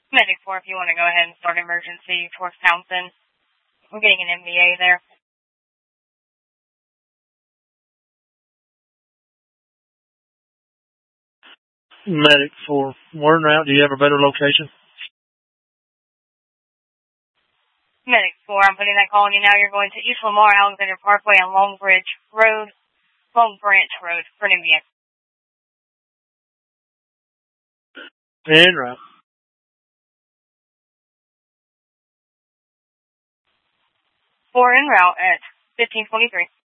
Medic 4, if you want to go ahead and start emergency towards Townsend. I'm getting an MVA there. Medic 4, we're en route. Do you have a better location? Medic 4, I'm putting that call on you now. You're going to East Lamar, Alexander Parkway, and Long Branch Road for an MVA. En route. 4 en route at 1523.